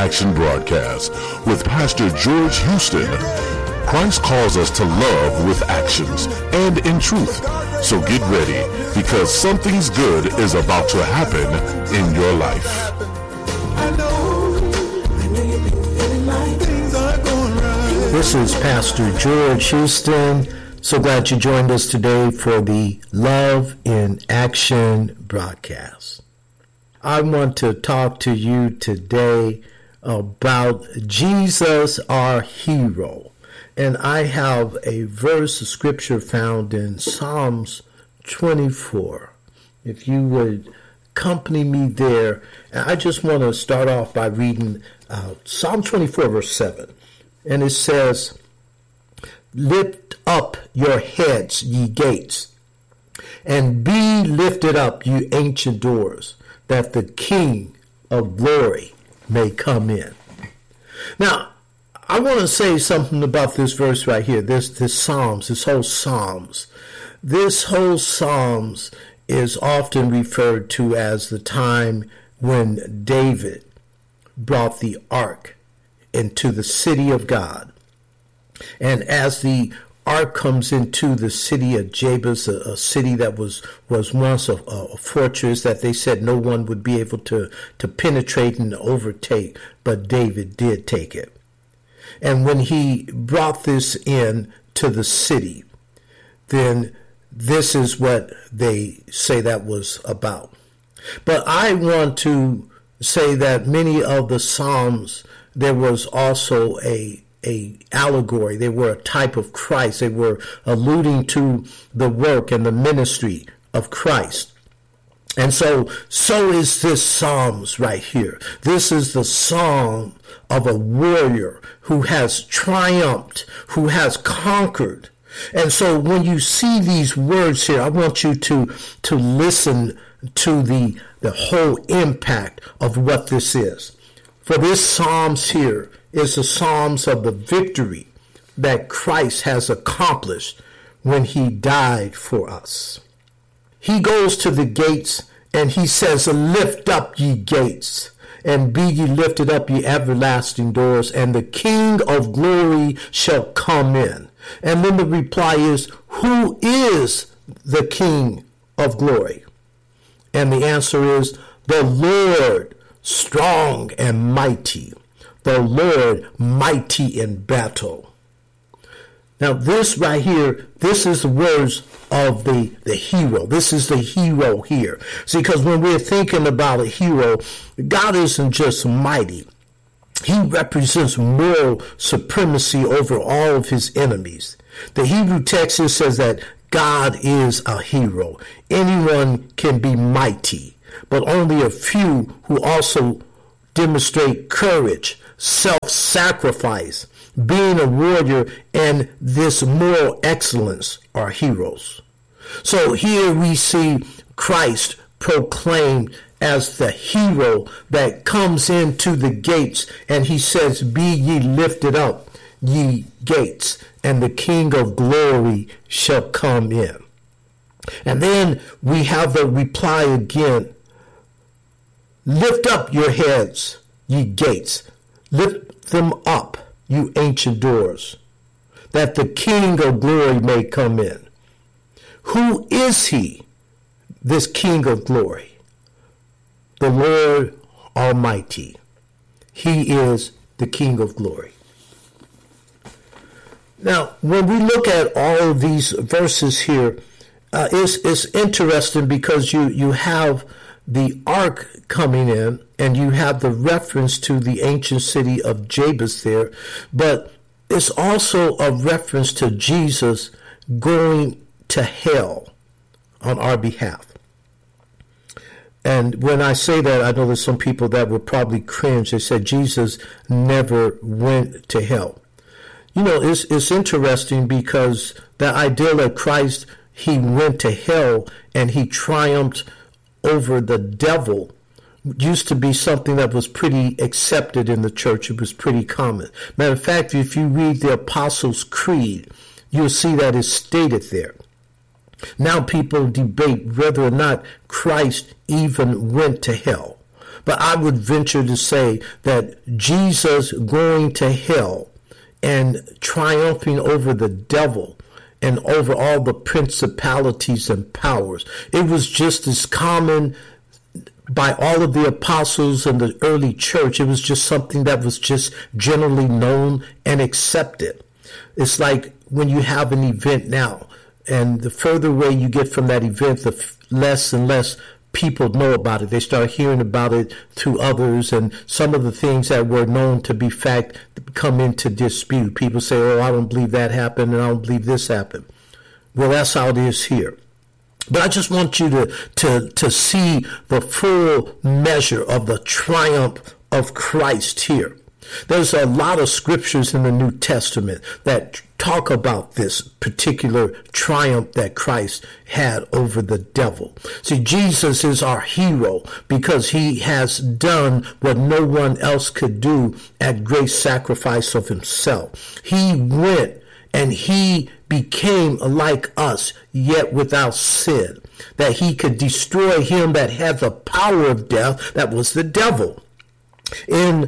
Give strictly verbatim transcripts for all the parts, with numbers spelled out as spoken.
Action broadcast with Pastor George Houston. Christ calls us to love with actions and in truth. So get ready, because something's good is about to happen in your life. This is Pastor George Houston. So glad you joined us today for the Love in Action broadcast. I want to talk to you today about Jesus, our hero. And I have a verse of scripture found in Psalms twenty-four. If you would accompany me there, and I just want to start off by reading uh, Psalm twenty-four, verse seven. And it says, "Lift up your heads, ye gates, and be lifted up, you ancient doors, that the King of glory may come in." Now, I want to say something about this verse right here, this, this Psalms, this whole Psalms. This whole Psalms is often referred to as the time when David brought the ark into the city of God. And as the ark comes into the city of Jabez, a, a city that was, was once a, a fortress that they said no one would be able to, to penetrate and overtake, but David did take it. And when he brought this in to the city, then this is what they say that was about. But I want to say that many of the Psalms, there was also a a allegory. They were a type of Christ. They were alluding to the work and the ministry of Christ. And so, so is this Psalms right here. This is the psalm of a warrior who has triumphed, who has conquered. And so when you see these words here, I want you to, to listen to the, the whole impact of what this is. For this Psalms here is the Psalms of the victory that Christ has accomplished when he died for us. He goes to the gates and he says, "Lift up ye gates, and be ye lifted up ye everlasting doors, and the King of glory shall come in." And then the reply is, who is the King of glory? And the answer is, the Lord strong and mighty, the Lord mighty in battle. Now this right here, this is the words of the, the hero. This is the hero here. See, because when we're thinking about a hero, God isn't just mighty. He represents moral supremacy over all of his enemies. The Hebrew text here says that God is a hero. Anyone can be mighty, but only a few who also demonstrate courage, self-sacrifice, being a warrior, and this moral excellence are heroes. So here we see Christ proclaimed as the hero that comes into the gates, and he says, "Be ye lifted up, ye gates, and the King of glory shall come in." And then we have the reply again, "Lift up your heads, ye gates, lift them up, you ancient doors, that the King of glory may come in." Who is he, this King of glory? The Lord Almighty. He is the King of glory. Now, when we look at all of these verses here, uh, it's, it's interesting because you, you have the ark coming in, and you have the reference to the ancient city of Jabez there, but it's also a reference to Jesus going to hell on our behalf. And when I say that, I know there's some people that will probably cringe. They said Jesus never went to hell. You know, it's, it's interesting because the idea that Christ, he went to hell and he triumphed over the devil used to be something that was pretty accepted in the church. It was pretty common. Matter of fact, if you read the Apostles' Creed, you'll see that it's stated there. Now people debate whether or not Christ even went to hell. But I would venture to say that Jesus going to hell and triumphing over the devil and over all the principalities and powers, it was just as common by all of the apostles and the early church. It was just something that was just generally known and accepted. It's like when you have an event now, and the further away you get from that event, the f- less and less people know about it. They start hearing about it through others, and some of the things that were known to be fact come into dispute. People say, oh, I don't believe that happened, and I don't believe this happened. Well, that's how it is here. But I just want you to, to, to see the full measure of the triumph of Christ here. There's a lot of scriptures in the New Testament that talk about this particular triumph that Christ had over the devil. See, Jesus is our hero because he has done what no one else could do at great sacrifice of himself. He went and he became like us, yet without sin, that he could destroy him that had the power of death, that was the devil. In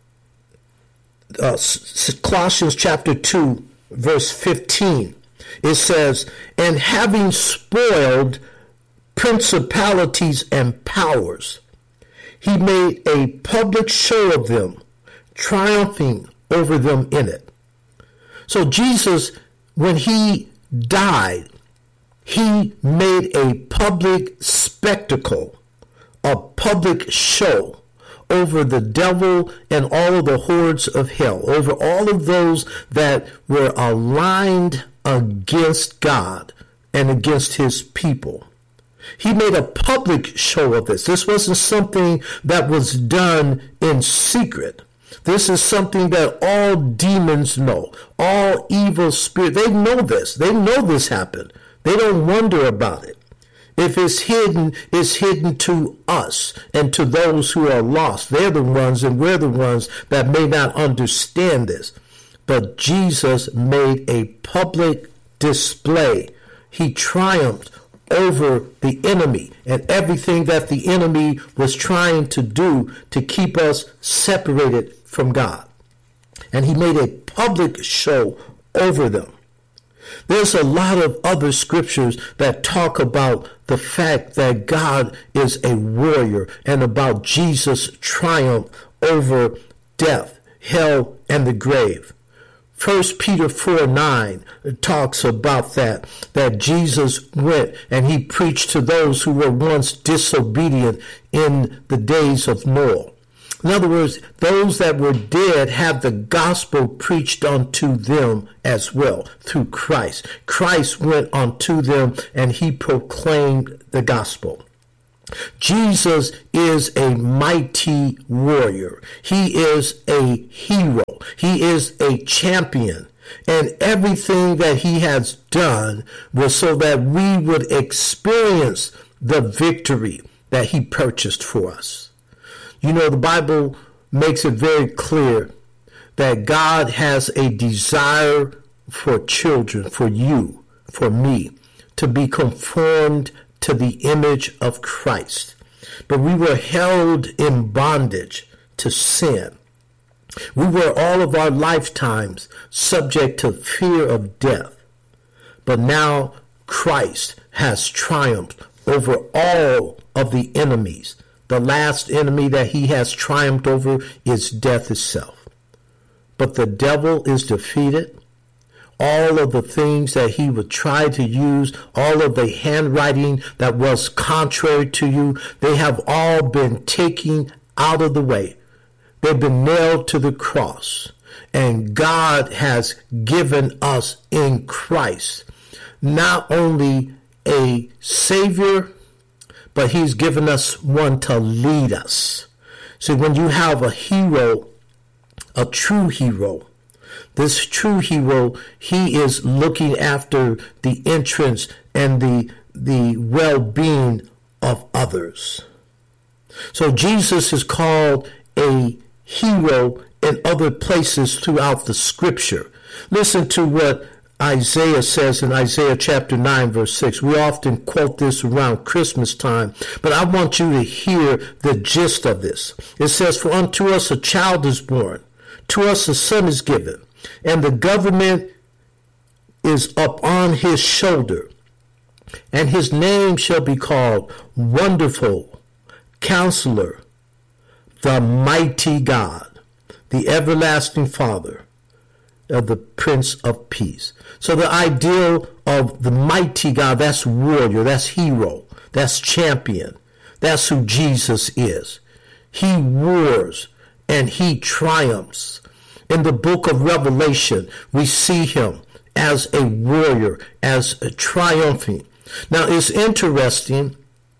uh, Colossians chapter two, verse fifteen, it says, and having spoiled principalities and powers, he made a public show of them, triumphing over them in it. So Jesus, when he died, he made a public spectacle, a public show over the devil and all of the hordes of hell, over all of those that were aligned against God and against his people. He made a public show of this. This wasn't something that was done in secret. This is something that all demons know, all evil spirits. They know this. They know this happened. They don't wonder about it. If it's hidden, it's hidden to us and to those who are lost. They're the ones, and we're the ones that may not understand this. But Jesus made a public display. He triumphed over the enemy and everything that the enemy was trying to do to keep us separated from God. And he made a public show over them. There's a lot of other scriptures that talk about the fact that God is a warrior and about Jesus' triumph over death, hell, and the grave. First Peter four nine talks about that, that Jesus went and he preached to those who were once disobedient in the days of Noah. In other words, those that were dead have the gospel preached unto them as well through Christ. Christ went unto them and he proclaimed the gospel. Jesus is a mighty warrior. He is a hero. He is a champion. And everything that he has done was so that we would experience the victory that he purchased for us. You know, the Bible makes it very clear that God has a desire for children, for you, for me, to be conformed to the image of Christ. But we were held in bondage to sin. We were all of our lifetimes subject to fear of death. But now Christ has triumphed over all of the enemies. The last enemy that he has triumphed over is death itself. But the devil is defeated. All of the things that he would try to use, all of the handwriting that was contrary to you, they have all been taken out of the way. They've been nailed to the cross. And God has given us in Christ not only a Savior, but he's given us one to lead us. See, when you have a hero, a true hero, this true hero, he is looking after the entrance and the, the well-being of others. So Jesus is called a hero in other places throughout the scripture. Listen to what Isaiah says in Isaiah chapter nine, verse six. We often quote this around Christmas time, but I want you to hear the gist of this. It says, "For unto us a child is born, to us a son is given, and the government is upon his shoulder, and his name shall be called Wonderful, Counselor, the Mighty God, the Everlasting Father, of the Prince of Peace." So the ideal of the mighty God, that's warrior, that's hero, that's champion. That's who Jesus is. He wars and he triumphs. In the book of Revelation, we see him as a warrior, as a triumphing. Now, it's interesting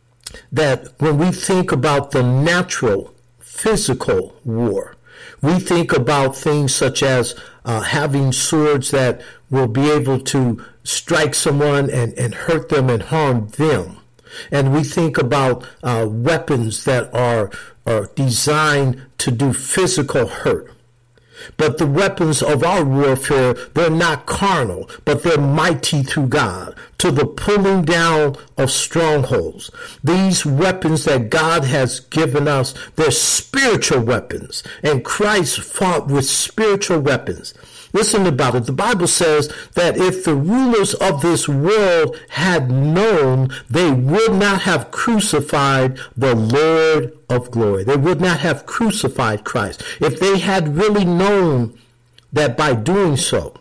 that when we think about the natural, physical war, we think about things such as uh, having swords that will be able to strike someone and, and hurt them and harm them. And we think about uh, weapons that are, are designed to do physical hurt. But the weapons of our warfare, they're not carnal, but they're mighty through God to the pulling down of strongholds. These weapons that God has given us, they're spiritual weapons, and Christ fought with spiritual weapons. Listen about it. The Bible says that if the rulers of this world had known, they would not have crucified the Lord of glory. They would not have crucified Christ. If they had really known that by doing so,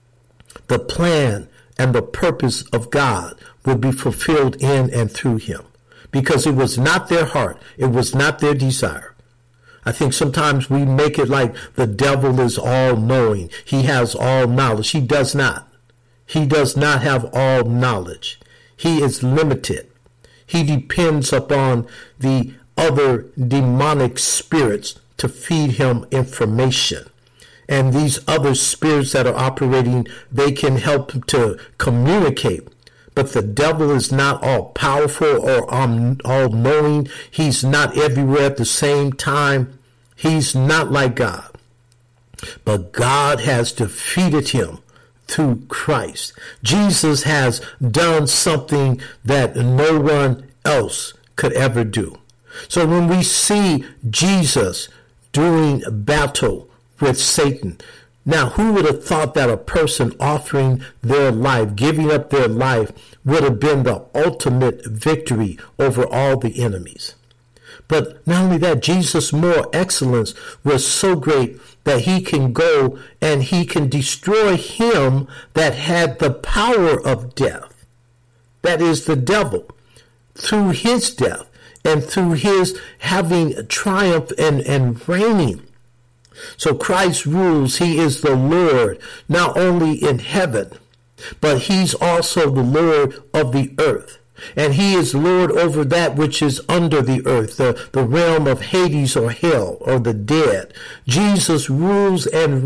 the plan and the purpose of God would be fulfilled in and through him. Because it was not their heart. It was not their desire. I think sometimes we make it like the devil is all-knowing. He has all knowledge. He does not. He does not have all knowledge. He is limited. He depends upon the other demonic spirits to feed him information. And these other spirits that are operating, they can help him to communicate. But the devil is not all-powerful or um, all-knowing. He's not everywhere at the same time. He's not like God. But God has defeated him through Christ. Jesus has done something that no one else could ever do. So when we see Jesus doing battle with Satan, now, who would have thought that a person offering their life, giving up their life, would have been the ultimate victory over all the enemies? But not only that, Jesus' moral excellence was so great that he can go and he can destroy him that had the power of death. That is the devil. Through his death and through his having triumph and, and reigning. So Christ rules. He is the Lord, not only in heaven, but he's also the Lord of the earth. And he is Lord over that which is under the earth, the, the realm of Hades or hell or the dead. Jesus rules and